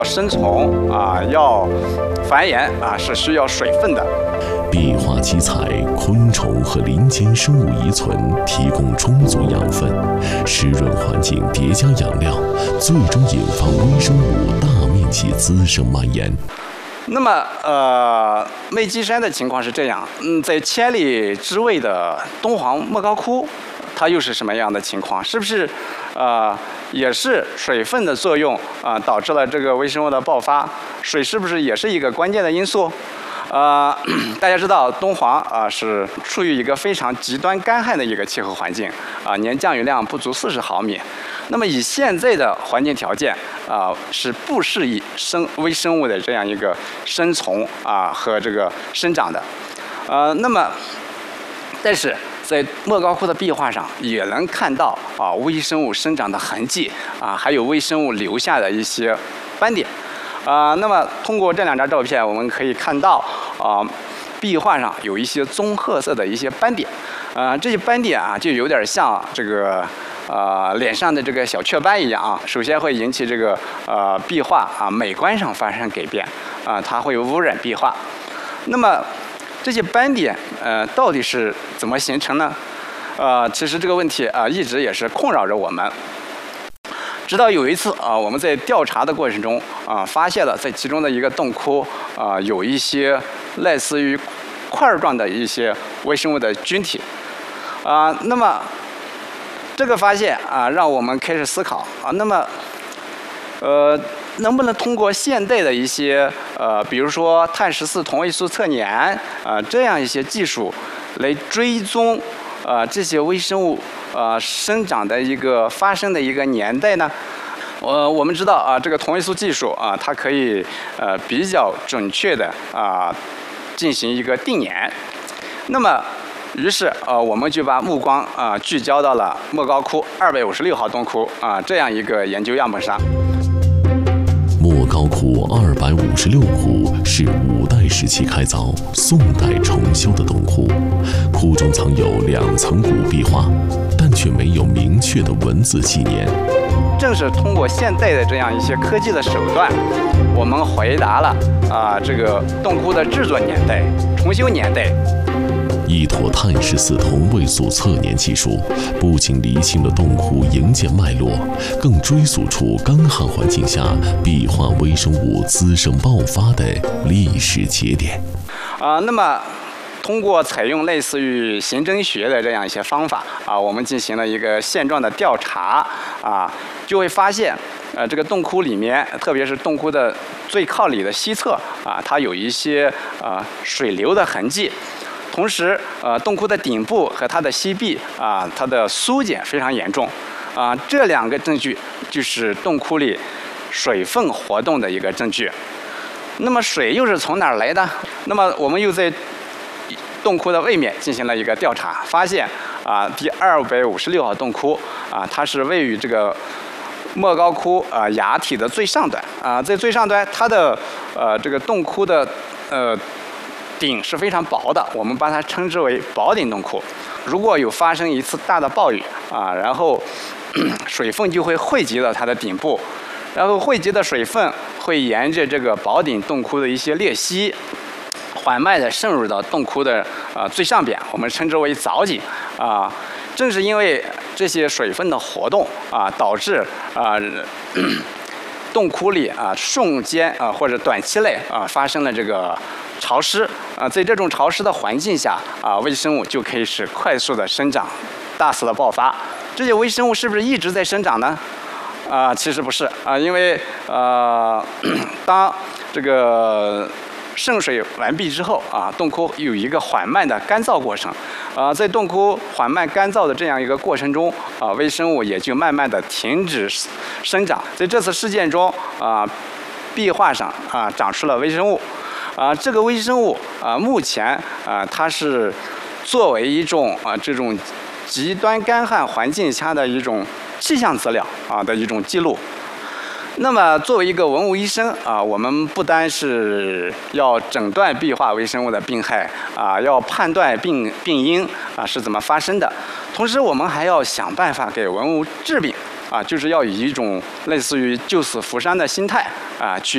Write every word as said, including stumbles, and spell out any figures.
生虫啊要繁衍啊是需要水分的。 壁画基材，昆虫和林间生物遗存提供充足养分，湿润环境叠加养料，最终引发微生物大面积滋生蔓延。 那么，呃，媚积山的情况是这样，嗯，在千里之外的东黄莫高窟，它又是什么样的情况？是不是，呃，也是水分的作用啊、呃，导致了这个微生物的爆发？水是不是也是一个关键的因素？呃，大家知道东黄啊、呃、是处于一个非常极端干旱的一个气候环境啊、呃，年降雨量不足四十毫米。那么以现在的环境条件啊、呃，是不适宜生微生物的这样一个生存啊、呃、和这个生长的。呃，那么但是在莫高窟的壁画上也能看到啊、呃、微生物生长的痕迹啊、呃，还有微生物留下的一些斑点。啊、呃，那么通过这两张照片，我们可以看到啊、呃，壁画上有一些棕褐色的一些斑点，啊、呃，这些斑点啊，就有点像这个呃脸上的这个小雀斑一样啊。首先会引起这个呃壁画啊美观上发生改变啊、呃，它会污染壁画。那么这些斑点呃到底是怎么形成呢？呃，其实这个问题啊、呃、一直也是困扰着我们。直到有一次啊，我们在调查的过程中啊，发现了在其中的一个洞窟啊，有一些类似于块状的一些微生物的菌体啊。那么这个发现啊，让我们开始思考啊，那么呃，能不能通过现代的一些呃，比如说碳十四同位素测年啊这样一些技术来追踪啊这些微生物呃生长的一个发生的一个年代呢？呃，我们知道啊，这个同位素技术啊，它可以呃比较准确的啊进行一个定年。那么，于是呃我们就把目光啊聚焦到了莫高窟二百五十六号洞窟啊这样一个研究样本上。 莫高窟二百五十六窟是五代时期开凿、宋代重修的洞窟，窟中藏有两层古壁画，但却没有明确的文字纪年。 正是通过现代的这样一些科技的手段，我们回答了啊这个洞窟的制作年代、重修年代。 依托碳十四同位素测年技术，不仅厘清了洞窟营建脉络，更追溯出干旱环境下壁画微生物滋生爆发的历史节点。 啊，那么通过采用类似于刑侦学的这样一些方法啊，我们进行了一个现状的调查啊，就会发现，呃，这个洞窟里面，特别是洞窟的最靠里的西侧啊，它有一些啊水流的痕迹。同时，呃，洞窟的顶部和它的西壁啊，它的苏减非常严重，啊，这两个证据就是洞窟里水分活动的一个证据。那么水又是从哪儿来的？那么我们又在洞窟的位面进行了一个调查，发现啊，第二百五十六号洞窟啊，它是位于这个莫高窟啊崖体的最上端啊，在最上端，它的呃这个洞窟的呃。顶是非常薄的，我们把它称之为薄顶洞窟。如果有发生一次大的暴雨啊，然后水分就会汇集到它的顶部，然后汇集的水分会沿着这个薄顶洞窟的一些裂隙，缓慢地渗入到洞窟的啊最上边，我们称之为藻井啊。正是因为这些水分的活动啊，导致啊。洞窟里啊，瞬间啊或者短期内啊发生了这个潮湿啊，在这种潮湿的环境下啊，微生物就可以使快速的生长，大肆的爆发。这些微生物是不是一直在生长呢？啊，其实不是啊，因为呃，当这个渗水完毕之后啊，洞窟有一个缓慢的干燥过程，啊，在洞窟缓慢干燥的这样一个过程中，啊，微生物也就慢慢的停止生长。在这次事件中，啊，壁画上啊长出了微生物，啊，这个微生物啊目前啊它是作为一种啊这种极端干旱环境下的一种气象资料啊的一种记录。那么，作为一个文物医生啊，我们不单是要诊断壁画微生物的病害啊，要判断病病因啊是怎么发生的，同时我们还要想办法给文物治病啊，就是要以一种类似于救死扶伤的心态啊去。